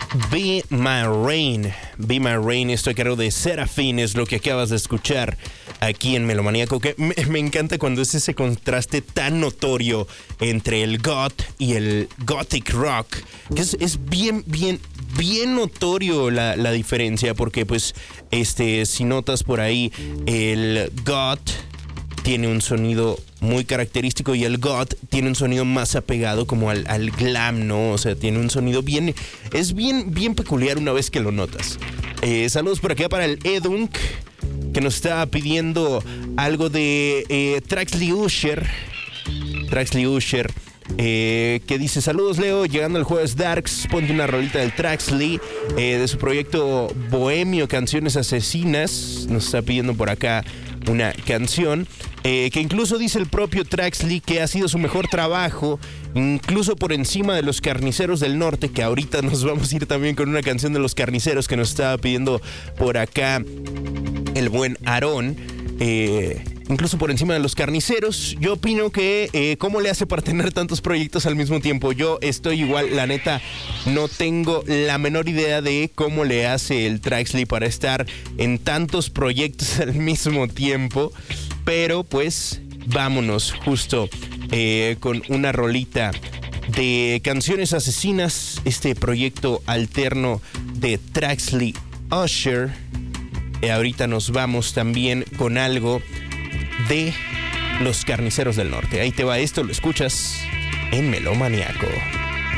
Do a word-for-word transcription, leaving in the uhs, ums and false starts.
Be My Rain, Be My Rain, esto a cargo de Serafín, es lo que acabas de escuchar aquí en Melomaníaco, que me, me encanta cuando es ese contraste tan notorio entre el goth y el gothic rock, que es, es bien, bien, bien notorio la, la diferencia, porque pues, este, si notas por ahí, el goth tiene un sonido muy característico y el goth tiene un sonido más apegado como al, al glam, ¿no? O sea, tiene un sonido bien, es bien, bien peculiar una vez que lo notas. Eh, saludos por acá para el Edunk, que nos está pidiendo algo de eh, Traxley Usher. Traxley Usher, eh, que dice: saludos Leo, llegando el jueves Darks, ponte una rolita del Traxley, eh, de su proyecto Bohemio, Canciones Asesinas. Nos está pidiendo por acá una canción eh, que incluso dice el propio Traxley que ha sido su mejor trabajo, incluso por encima de Los Carniceros del Norte, que ahorita nos vamos a ir también con una canción de Los Carniceros que nos estaba pidiendo por acá el buen Aarón. Eh, incluso por encima de Los Carniceros. Yo opino que eh, ¿cómo le hace para tener tantos proyectos al mismo tiempo? Yo estoy igual, la neta, no tengo la menor idea de cómo le hace el Traxley para estar en tantos proyectos al mismo tiempo. Pero pues vámonos justo eh, con una rolita de Canciones Asesinas, este proyecto alterno de Traxley Usher. Eh, ahorita nos vamos también con algo de Los Carniceros del Norte. Ahí te va esto, lo escuchas en Melomaníaco.